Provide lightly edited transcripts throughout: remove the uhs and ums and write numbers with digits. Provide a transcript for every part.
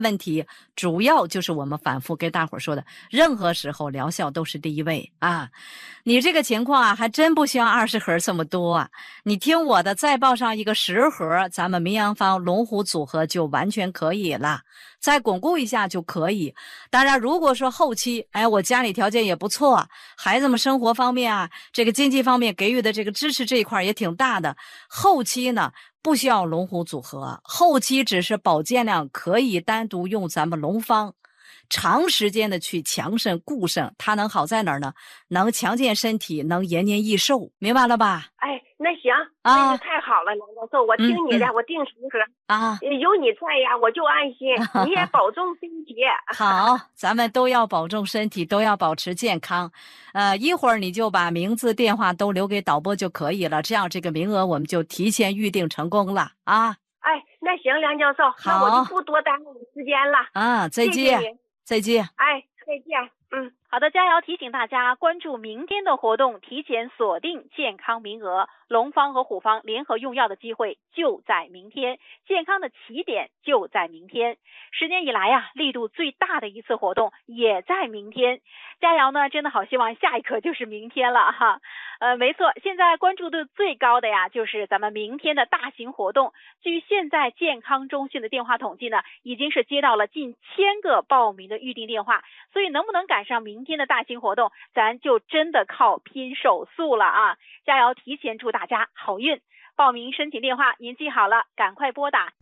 问题主要就是我们反复跟大伙儿说的，任何时候疗效都是第一位啊。你这个情况啊，还真不需要20盒这么多啊。你听我的，再报上一个10盒，咱们名洋方龙虎组合就完全可以了。再巩固一下就可以。当然，如果说后期，我家里条件也不错，孩子们生活方面啊，这个经济方面给予的这个支持这一块也挺大的。后期呢，不需要龙虎组合，后期只是保健量可以单独用咱们龙方。长时间的去强肾固肾，它能好在哪儿呢？能强健身体，能延年益寿，明白了吧？ 那行，那就太好了，梁教授，我听你的，我定10盒啊，有你在呀，我就安心。你也保重身体。 好，咱们都要保重身体，都要保持健康。一会儿你就把名字、电话都留给导播就可以了，这样这个名额我们就提前预定成功了啊。 那行，梁教授，那我就不多耽误你时间了啊，再见， 谢谢你， 再见。 再见。 好的，佳瑶提醒大家关注明天的活动，提前锁定健康名额，龙方和虎方联合用药的机会就在明天，健康的起点就在明天。10年以来力度最大的一次活动也在明天。佳瑶呢，真的好希望下一刻就是明天了哈。没错，现在关注度最高的就是咱们明天的大型活动。据现在健康中心的电话统计呢，已经是接到了近1000个报名的预订电话，所以能不能赶上明天的大型活动，咱就真的靠拼手速了啊！加油，提前祝大家好运。报名申请电话您记好了，赶快拨打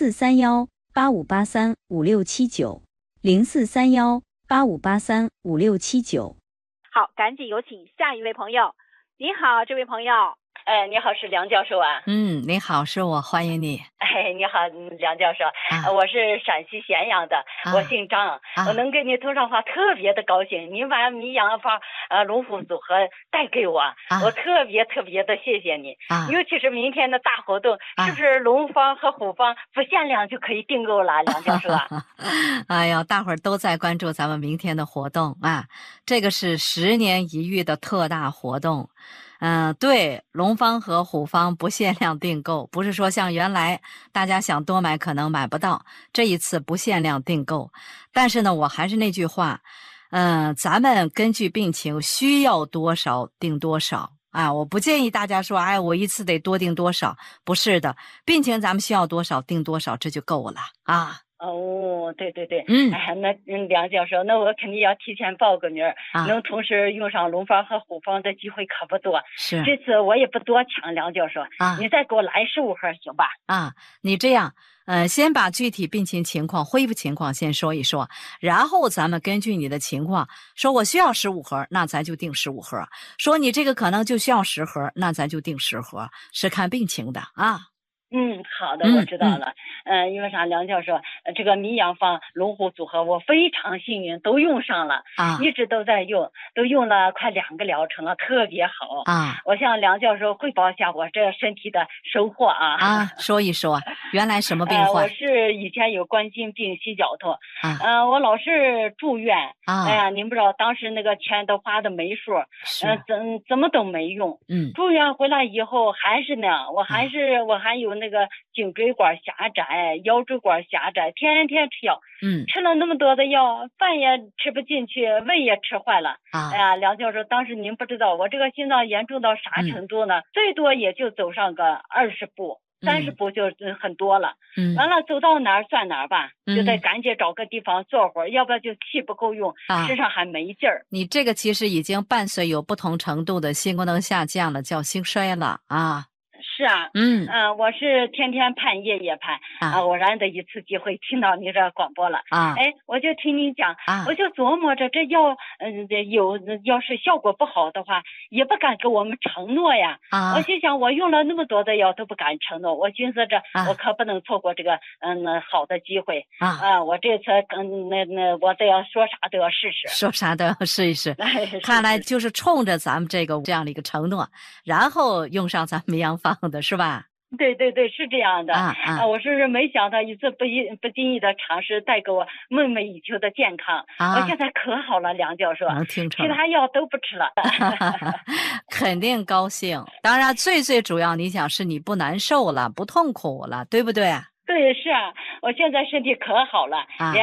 043185835679，043185835679。 好，赶紧有请下一位朋友。你好，这位朋友。 你好，是梁教授啊。 你好，是我，欢迎你。 你好，梁教授，我是陕西咸阳的，我姓张，我能跟你通上话，特别的高兴。你把米养方龙虎组合带给我，我特别特别的谢谢你。尤其是明天的大活动，是不是龙方和虎方不限量就可以订购了，梁教授啊？ 哎呦，大伙儿都在关注咱们明天的活动啊，这个是10年一遇的特大活动。对，龙方和虎方不限量订购，不是说像原来大家想多买可能买不到，这一次不限量订购。但是呢，我还是那句话，咱们根据病情需要多少订多少啊，我不建议大家说，我一次得多订多少，不是的，病情咱们需要多少订多少，这就够了啊。 对对对，那梁教授，那我肯定要提前报个名能同时用上龙方和虎方的机会可不多。 是， 这次我也不多抢，梁教授你再给我来15盒行吧？ 你这样，先把具体病情情况、恢复情况先说一说，然后咱们根据你的情况，说我需要15盒，那咱就定15盒；说你这个可能就需要10盒，那咱就定10盒，是看病情的啊。 好的，我知道了。因为啥，梁教授，这个米养方龙虎组合我非常幸运都用上了一直都在用，都用了快2个疗程了，特别好我向梁教授汇报一下我这身体的收获说一说原来什么病患？ 我是以前有冠心病、心绞痛我老是住院您不知道当时那个钱都花的没数怎么都没用住院回来以后还是那样，我还有那个颈椎管狭窄、腰椎管狭窄，天天吃药吃了那么多的药，饭也吃不进去，胃也吃坏了梁教授，当时您不知道我这个心脏严重到啥程度呢最多也就走上个20步30步就很多了完了走到哪儿算哪儿吧就得赶紧找个地方坐会儿要不然就气不够用身上还没劲儿你这个其实已经伴随有不同程度的心功能下降了，叫心衰了是我是天天盼夜夜盼偶然的一次机会听到你这广播了我就听你讲我就琢磨着这药要是效果不好的话也不敢给我们承诺呀我心想我用了那么多的药都不敢承诺，我寻思着我可不能错过这个好的机会我这次我都要说啥都要试试， 说啥都要试一试看来就是冲着咱们这样的一个承诺，然后用上咱们米养方的是吧？ 对对对，是这样的我是没想到一次不经意的尝试带给我梦寐以求的健康我现在可好了，梁教授能听出其他药都不吃了肯定高兴，当然最主要你想是你不难受了，不痛苦了，对不对对，是啊，我现在身体可好了。